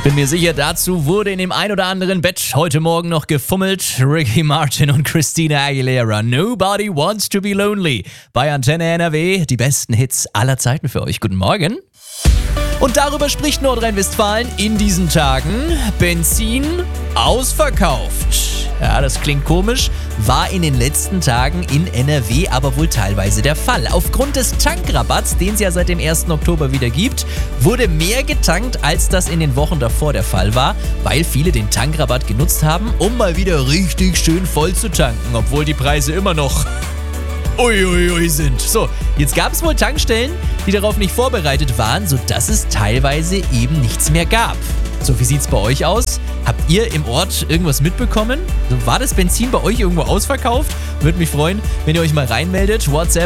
Bin mir sicher, dazu wurde in dem ein oder anderen Bett heute Morgen noch gefummelt. Ricky Martin und Christina Aguilera. Nobody wants to be lonely. Bei Antenne NRW die besten Hits aller Zeiten für euch. Guten Morgen. Und darüber spricht Nordrhein-Westfalen in diesen Tagen. Benzin ausverkauft. Ja, das klingt komisch, war in den letzten Tagen in NRW aber wohl teilweise der Fall. Aufgrund des Tankrabatts, den es ja seit dem 1. Oktober wieder gibt, wurde mehr getankt, als das in den Wochen davor der Fall war, weil viele den Tankrabatt genutzt haben, um mal wieder richtig schön voll zu tanken, obwohl die Preise immer noch uiuiui sind. So, jetzt gab es wohl Tankstellen, die darauf nicht vorbereitet waren, sodass es teilweise eben nichts mehr gab. So, wie sieht's bei euch aus? Habt ihr im Ort irgendwas mitbekommen? War das Benzin bei euch irgendwo ausverkauft? Würde mich freuen, wenn ihr euch mal reinmeldet. WhatsApp